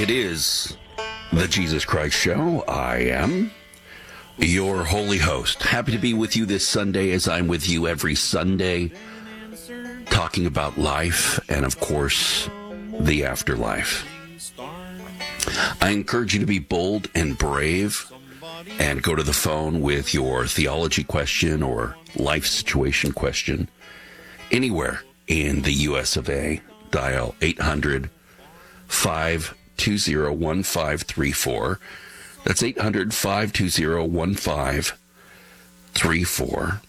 It is the Jesus Christ Show. I am your holy host. Happy to be with you this Sunday, as I'm with you every Sunday, talking about life and, of course, the afterlife. I encourage you to be bold and brave and go to the phone with your theology question or life situation question anywhere in the U.S. of A. Dial 800-520-1534. That's 800-520-1534.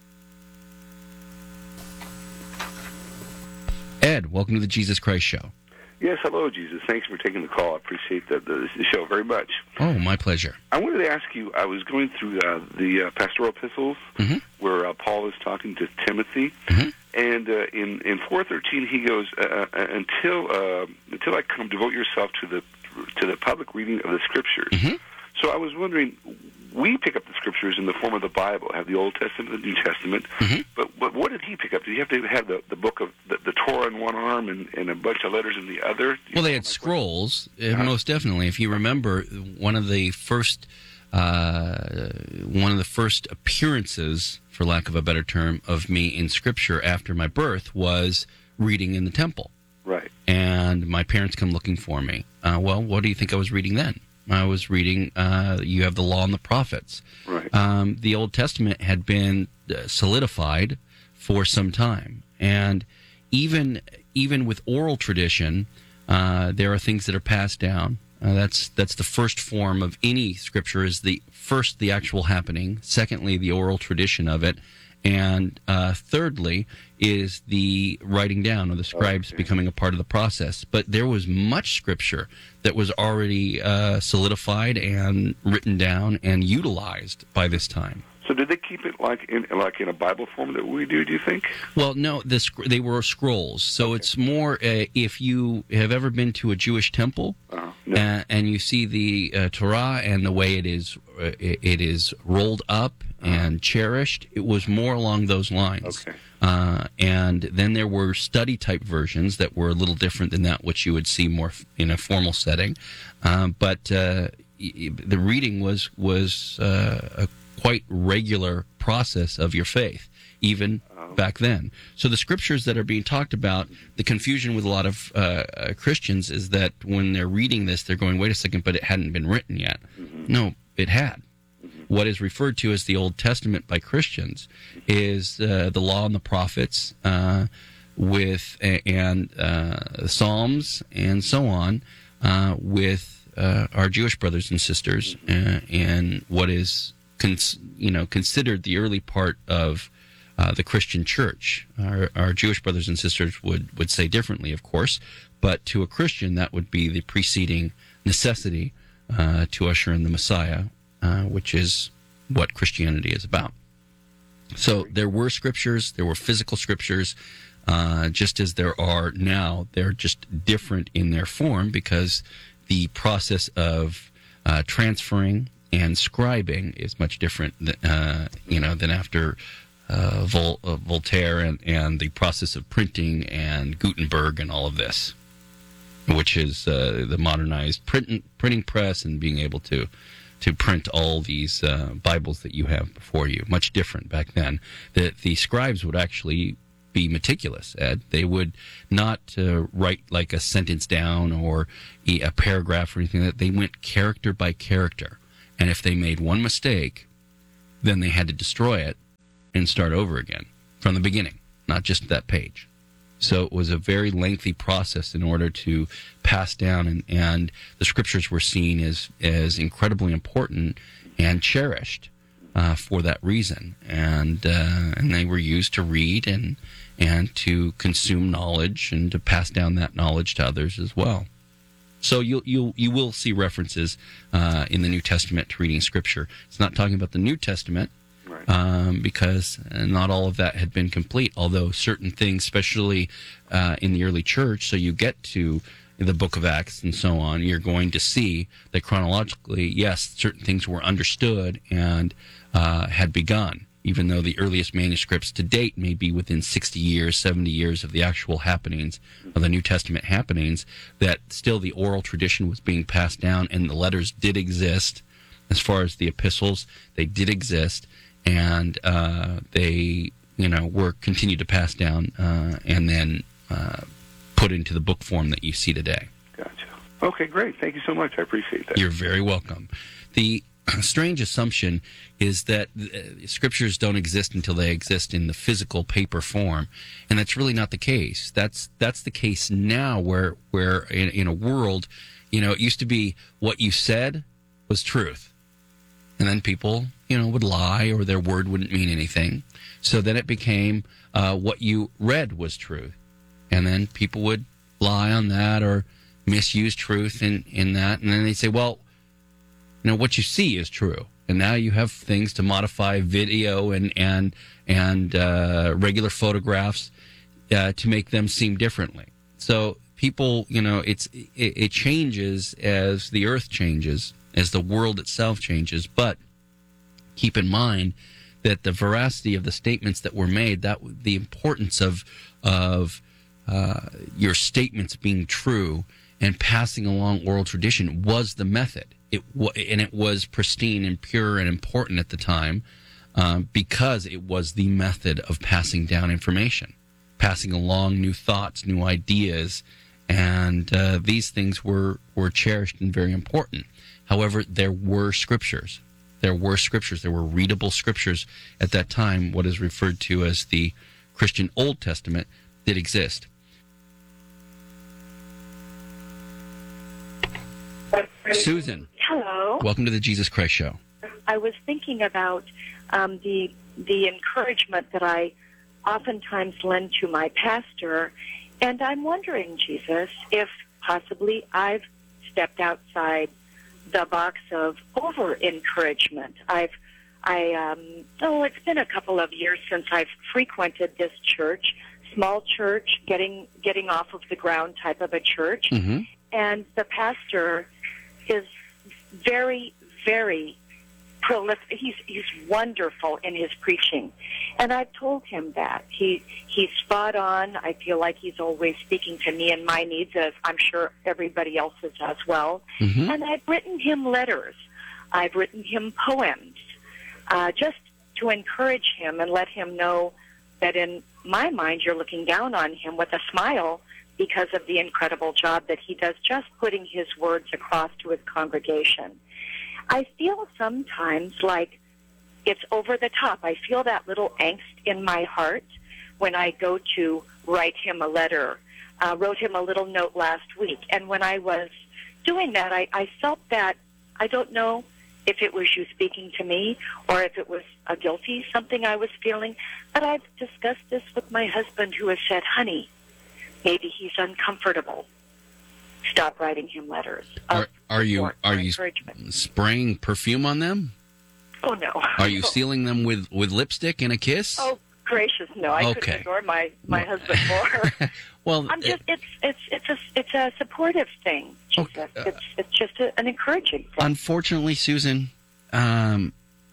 Ed, welcome to the Jesus Christ Show. Yes, hello, Jesus. Thanks for taking the call. I appreciate the show very much. Oh, my pleasure. I wanted to ask you, I was going through the pastoral epistles where Paul is talking to Timothy, and in 4:13 he goes, until I come, devote yourself to the public reading of the Scriptures. So I was wondering, we pick up the Scriptures in the form of the Bible, have the Old Testament, the New Testament, but what did he pick up? Did he have to have the book of the Torah in one arm and a bunch of letters in the other? Well, they had scrolls, most definitely. If you remember, one of the first appearances, for lack of a better term, of me in Scripture after my birth was reading in the temple. Right. And my parents come looking for me. Well, what do you think I was reading then? I was reading, you have the law and the prophets. Right. The Old Testament had been solidified for some time. And even with oral tradition, there are things that are passed down. That's the first form of any Scripture, is the actual happening. Secondly, the oral tradition of it. And thirdly is the writing down, or the scribes becoming a part of the process. But there was much Scripture that was already solidified and written down and utilized by this time. So did they keep it like in a Bible form that we do you think? Well, no, they were scrolls. So it's more, if you have ever been to a Jewish temple, no. And you see the Torah and the way it is rolled up and cherished, it was more along those lines. Okay. And then there were study-type versions that were a little different than that, which you would see more in a formal setting. But the reading was a quite regular process of your faith, even back then. So the Scriptures that are being talked about, the confusion with a lot of Christians is that when they're reading this, they're going, wait a second, but it hadn't been written yet. No, it had. What is referred to as the Old Testament by Christians is the law and the prophets, with Psalms and so on, with our Jewish brothers and sisters, and what is considered the early part of the Christian church. Our Jewish brothers and sisters would say differently, of course, but to a Christian that would be the preceding necessity to usher in the Messiah, which is what Christianity is about. So there were Scriptures, there were physical Scriptures, just as there are now. They're just different in their form because the process of transferring and scribing is much different than after Voltaire and the process of printing and Gutenberg and all of this, which is the modernized printing press and being able to print all these Bibles that you have before you. Much different back then. The scribes would actually be meticulous, Ed. They would not write like a sentence down or a paragraph or anything like that. They went character by character. And if they made one mistake, then they had to destroy it and start over again from the beginning, not just that page. So it was a very lengthy process in order to pass down, and the Scriptures were seen as incredibly important and cherished for that reason. And they were used to read and to consume knowledge and to pass down that knowledge to others as well. So you will see references in the New Testament to reading Scripture. It's not talking about the New Testament, right. Because not all of that had been complete, although certain things, especially in the early church, so you get to the book of Acts and so on, you're going to see that chronologically, yes, certain things were understood and had begun. even though the earliest manuscripts to date may be within 60 years, 70 years of the actual happenings, of the New Testament happenings, that still the oral tradition was being passed down, and the letters did exist. As far as the epistles, they did exist, and they, were continued to pass down and then put into the book form that you see today. Gotcha. Okay, great. Thank you so much. I appreciate that. You're very welcome. The strange assumption is that scriptures don't exist until they exist in the physical paper form, and that's really not the case. That's the case now, where in a world, it used to be what you said was truth, and then people, would lie, or their word wouldn't mean anything. So then it became what you read was truth, and then people would lie on that or misuse truth in that, and then they'd say, well, what you see is true. And now you have things to modify video and regular photographs to make them seem differently. So people, it changes as the earth changes, as the world itself changes. But keep in mind that the veracity of the statements that were made, that the importance of your statements being true and passing along oral tradition was the method. It was pristine and pure and important at the time because it was the method of passing down information, passing along new thoughts, new ideas, and these things were cherished and very important. However, there were scriptures. There were readable scriptures at that time, what is referred to as the Christian Old Testament, did exist. Susan. Hello. Welcome to the Jesus Christ Show. I was thinking about the encouragement that I oftentimes lend to my pastor, and I'm wondering, Jesus, if possibly I've stepped outside the box of over-encouragement. It's been a couple of years since I've frequented this church, small church, getting off of the ground type of a church, and the pastor is very, very prolific. He's wonderful in his preaching, and I've told him that he's spot on. I feel like he's always speaking to me and my needs, as I'm sure everybody else's as well. And I've written him letters. I've written him poems, just to encourage him and let him know that in my mind you're looking down on him with a smile, because of the incredible job that he does just putting his words across to his congregation. I feel sometimes like it's over the top. I feel that little angst in my heart when I go to write him a letter. Wrote him a little note last week, and when I was doing that, I felt that, I don't know if it was you speaking to me or if it was a guilty something I was feeling, but I've discussed this with my husband, who has said, honey, maybe he's uncomfortable. Stop writing him letters. Are you spraying perfume on them? Oh no. Are you sealing them with lipstick and a kiss? Oh gracious, no! I couldn't ignore my husband more. Well, I'm just it's a supportive thing. Jesus. It's just an encouraging thing. Unfortunately, Susan, and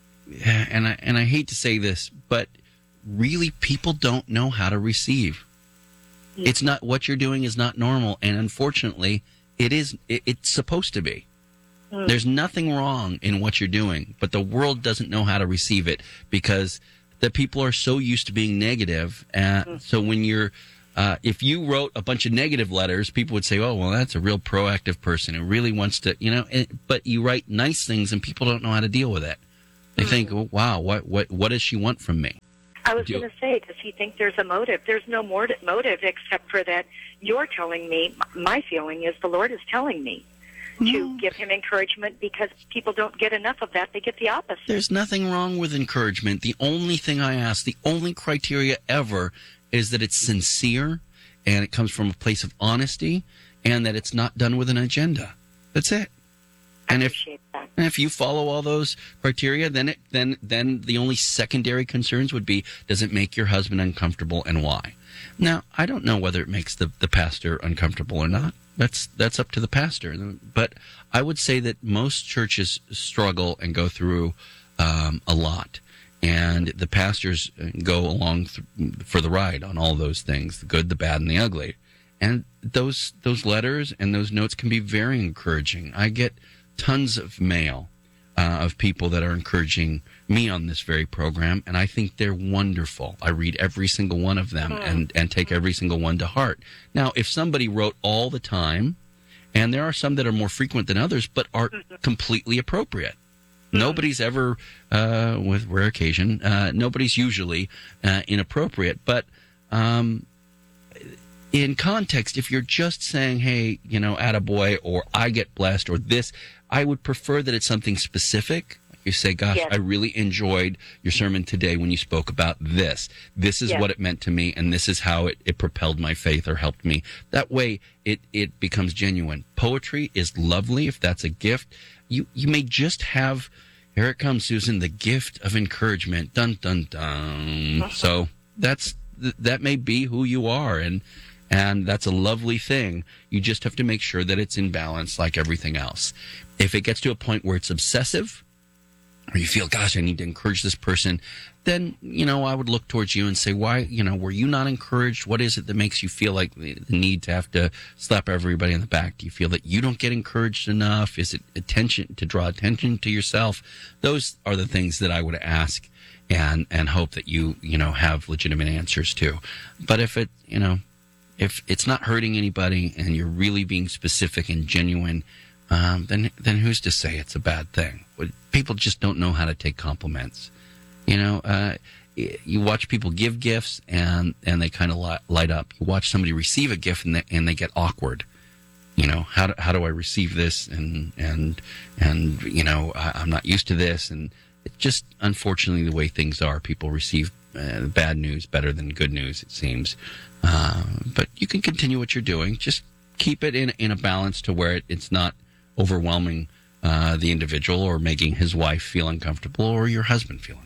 I hate to say this, but really, people don't know how to receive. It's not, what you're doing is not normal, and unfortunately, it's supposed to be. There's nothing wrong in what you're doing, but the world doesn't know how to receive it because the people are so used to being negative. So when you're, if you wrote a bunch of negative letters, people would say, "Oh, well, that's a real proactive person who really wants to," But you write nice things, and people don't know how to deal with it. They think, "Oh, wow, what does she want from me?" I was going to say, does he think there's a motive? There's no more motive except for that you're telling me, my feeling is the Lord is telling me to give him encouragement, because people don't get enough of that. They get the opposite. There's nothing wrong with encouragement. The only thing I ask, the only criteria ever, is that it's sincere and it comes from a place of honesty and that it's not done with an agenda. That's it. And if you follow all those criteria, then the only secondary concerns would be, does it make your husband uncomfortable, and why? Now, I don't know whether it makes the pastor uncomfortable or not. That's up to the pastor. But I would say that most churches struggle and go through a lot. And the pastors go along for the ride on all those things, the good, the bad, and the ugly. And those letters and those notes can be very encouraging. I get tons of mail of people that are encouraging me on this very program, and I think they're wonderful. I read every single one of them and take every single one to heart. Now, if somebody wrote all the time, and there are some that are more frequent than others, but are completely appropriate. Nobody's ever, with rare occasion, nobody's usually inappropriate. But in context, if you're just saying, hey, attaboy, or I get blessed, or this, I would prefer that it's something specific. You say, gosh, yes, I really enjoyed your sermon today when you spoke about this. This is what it meant to me, and this is how it propelled my faith or helped me. That way, it becomes genuine. Poetry is lovely if that's a gift. You may just have, here it comes, Susan, the gift of encouragement. Dun, dun, dun. So that may be who you are, and that's a lovely thing. You just have to make sure that it's in balance like everything else. If it gets to a point where it's obsessive, or you feel, gosh, I need to encourage this person, then, I would look towards you and say, why, were you not encouraged? What is it that makes you feel like the need to have to slap everybody in the back? Do you feel that you don't get encouraged enough? Is it to draw attention to yourself? Those are the things that I would ask and hope that you have legitimate answers to. But if it's not hurting anybody and you're really being specific and genuine, then who's to say it's a bad thing? People just don't know how to take compliments. You watch people give gifts and they kind of light up. You watch somebody receive a gift and they get awkward. How do I receive this? And I'm not used to this. And it's just unfortunately the way things are. People receive bad news better than good news, it seems. But you can continue what you're doing. Just keep it in a balance to where it's not overwhelming the individual or making his wife feel uncomfortable or your husband feel uncomfortable.